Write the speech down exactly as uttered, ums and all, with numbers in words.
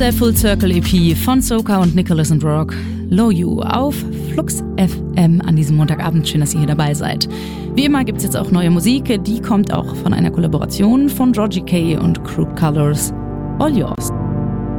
der Full Circle E P von Soka und Nicholas and Rock, Low You auf Flux F M an diesem Montagabend. Schön, dass ihr hier dabei seid. Wie immer gibt es jetzt auch neue Musik, die kommt auch von einer Kollaboration von Georgie K und Crook Colors. All yours.